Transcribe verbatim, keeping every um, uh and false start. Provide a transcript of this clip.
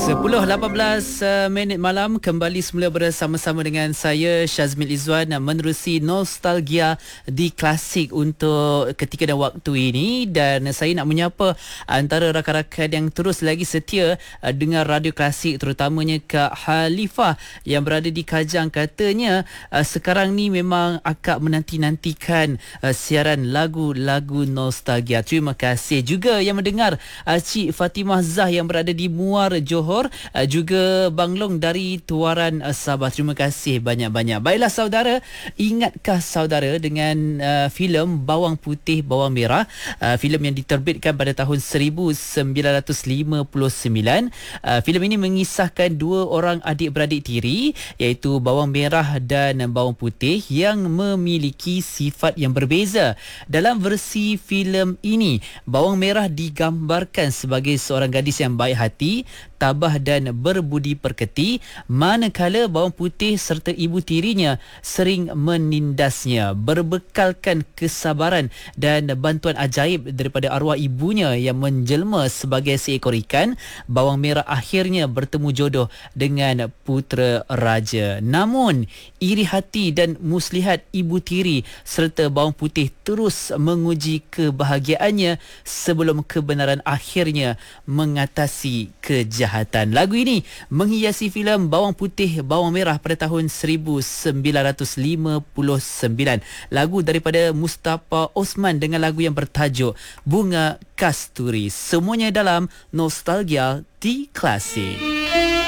sepuluh lapan belas uh, minit malam kembali semula bersama-sama dengan saya Syazmil Izzuan menerusi nostalgia di klasik untuk ketika dan waktu ini, dan saya nak menyapa antara rakan-rakan yang terus lagi setia uh, dengar radio klasik, terutamanya Kak Halifah yang berada di Kajang. Katanya uh, sekarang ni memang akak menanti-nantikan uh, siaran lagu-lagu nostalgia. Terima kasih juga yang mendengar uh, Cik Fatimah Zah yang berada di Muar Johor, uh, juga Bang Long dari Tuaran uh, Sabah. Terima kasih banyak-banyak. Baiklah saudara, ingatkah saudara dengan uh, filem Bawang Putih Bawang Merah, uh, filem yang diterbitkan pada tahun seribu sembilan ratus lima puluh sembilan. Uh, filem ini mengisahkan dua orang adik-beradik tiri, iaitu Bawang Merah dan Bawang Putih, yang memiliki sifat yang berbeza. Dalam versi filem ini, Bawang Merah digambarkan sebagai seorang gadis yang baik hati, tabah dan berbudi pekerti, manakala Bawang Putih serta ibu tirinya sering menindasnya. Berbekalkan kesabaran dan bantuan ajaib daripada arwah ibunya yang menjelma sebagai seekor ikan, Bawang Merah akhirnya bertemu jodoh dengan putera raja. Namun iri hati dan muslihat ibu tiri serta Bawang Putih terus menguji kebahagiaannya sebelum kebenaran akhirnya mengatasi kejahatan. Lagu ini menghiasi filem Bawang Putih Bawang Merah pada tahun seribu sembilan ratus lima puluh sembilan. Lagu daripada Mustafa Osman dengan lagu yang bertajuk Bunga Kasturi. Semuanya dalam nostalgia di klasik.